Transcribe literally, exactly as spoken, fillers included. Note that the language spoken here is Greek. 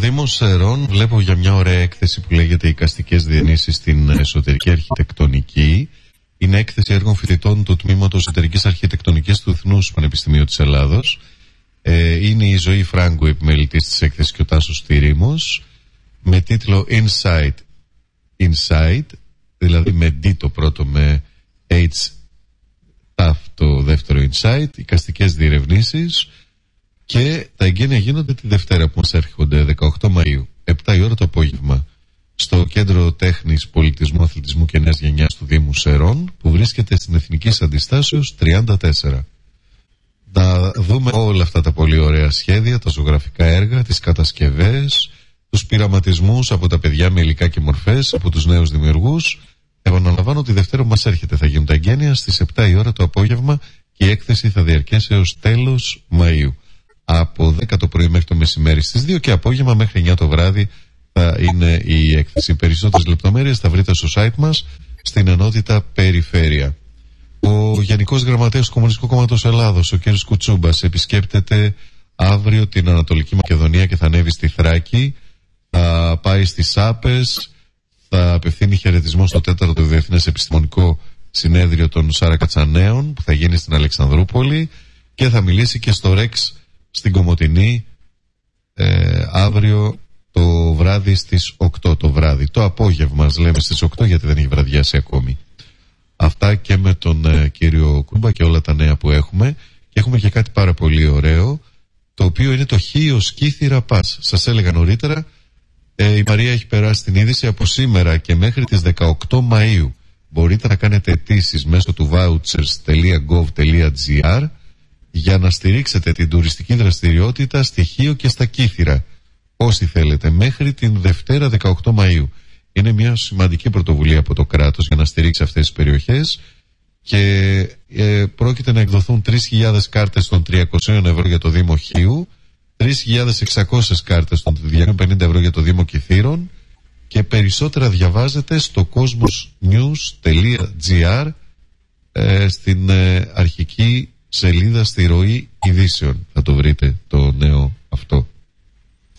Δήμος Σερών βλέπω για μια ωραία έκθεση που λέγεται «Εικαστικές διενύσεις στην εσωτερική αρχιτεκτονική». Είναι έκθεση έργων φοιτητών του Τμήματος Εσωτερικής Αρχιτεκτονικής του Εθνούς Πανεπιστημίου της Ελλάδος. Ε, είναι η Ζωή Φράγκου επιμελητής της έκθεσης και ο Τάσος Τυρίμος, με τίτλο Insight Insight, δηλαδή με D το πρώτο, με H ταφ το δεύτερο Insight, εικαστικές διερευνήσεις. Και τα εγγένεια γίνονται τη Δευτέρα που μας έρχονται, δεκαοκτώ Μαΐου, επτά η ώρα το απόγευμα, στο Κέντρο Τέχνης, Πολιτισμού, Αθλητισμού και Νέας Γενιάς του Δήμου Σερών, που βρίσκεται στην Εθνικής Αντιστάσεως τριάντα τέσσερα. Να δούμε όλα αυτά τα πολύ ωραία σχέδια, τα ζωγραφικά έργα, τις κατασκευές, τους πειραματισμούς από τα παιδιά με υλικά και μορφές, από τους νέους δημιουργούς. Επαναλαμβάνω, τη Δευτέρα που μας έρχεται θα γίνουν τα εγγένεια στις επτά η ώρα το απόγευμα και η έκθεση θα διαρκέσει έως τέλος Μαΐου. Από δέκα το πρωί μέχρι το μεσημέρι στις δύο και απόγευμα μέχρι εννιά το βράδυ θα είναι η έκθεση. Περισσότερες λεπτομέρειες θα βρείτε στο site μας, στην ενότητα Περιφέρεια. Ο Γενικός Γραμματέας του Κομμουνιστικού Κόμματος Ελλάδος, ο κ. Κουτσούμπας, επισκέπτεται αύριο την Ανατολική Μακεδονία και θα ανέβει στη Θράκη. Θα πάει στις Σάπες, θα απευθύνει χαιρετισμό στο τέταρτο Διεθνές Επιστημονικό Συνέδριο των Σαρακατσανέων που θα γίνει στην Αλεξανδρούπολη και θα μιλήσει και στο Ρεξ στην Κομοτηνή ε, αύριο το βράδυ στις οκτώ το βράδυ. Το απόγευμα λέμε στις οκτώ γιατί δεν έχει βραδιάσει ακόμη. Αυτά και με τον ε, κύριο Κούμπα και όλα τα νέα που έχουμε. Και έχουμε και κάτι πάρα πολύ ωραίο, το οποίο είναι το Χίο Σκύθυρα Πας. Σας έλεγα νωρίτερα, ε, η Μαρία έχει περάσει την είδηση. Από σήμερα και μέχρι τις δεκαοκτώ Μαΐου μπορείτε να κάνετε αιτήσεις μέσω του vouchers τελεία gov τελεία gr για να στηρίξετε την τουριστική δραστηριότητα στη Χίο και στα Κύθυρα, όσοι θέλετε, μέχρι την Δευτέρα δεκαοκτώ Μαΐου. Είναι μια σημαντική πρωτοβουλία από το κράτος για να στηρίξει αυτές τις περιοχές και ε, πρόκειται να εκδοθούν τρεις χιλιάδες κάρτες των τριακόσια ευρώ για το Δήμο Χίου, τρεις χιλιάδες εξακόσιες κάρτες των διακόσια πενήντα ευρώ για το Δήμο Κιθήρων και περισσότερα διαβάζετε στο cosmosnews τελεία gr ε, στην ε, αρχική σελίδα στη ροή ειδήσεων. Θα το βρείτε το νέο αυτό.